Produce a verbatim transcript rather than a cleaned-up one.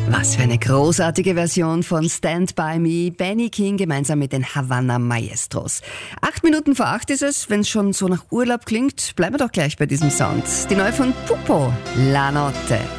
Was für eine großartige Version von Stand By Me, Benny King gemeinsam mit den Havana Maestros. Acht Minuten vor acht ist es, wenn es schon so nach Urlaub klingt, bleiben wir doch gleich bei diesem Sound. Die neue von Pupo, La Notte.